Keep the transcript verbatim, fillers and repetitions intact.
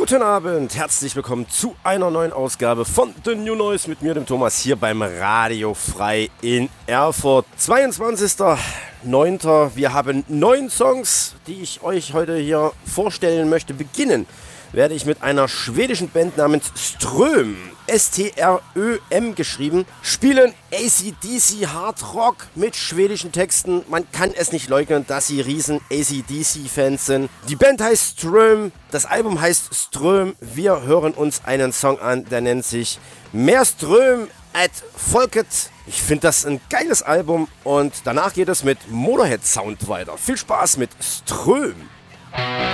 Guten Abend, herzlich willkommen zu einer neuen Ausgabe von The New Noise mit mir, dem Thomas, hier beim Radio Frei in Erfurt. zweiundzwanzigster neunter Wir haben neun Songs, die ich euch heute hier vorstellen möchte. Beginnen werde ich mit einer schwedischen Band namens Ström, S T R Ö M geschrieben, spielen A C D C Hard Rock mit schwedischen Texten. Man kann es nicht leugnen, dass sie riesen A C D C-Fans sind. Die Band heißt Ström, das Album heißt Ström. Wir hören uns einen Song an, der nennt sich Mehr Ström at Folket. Ich finde das ein geiles Album und danach geht es mit Motorhead Sound weiter. Viel Spaß mit Ström.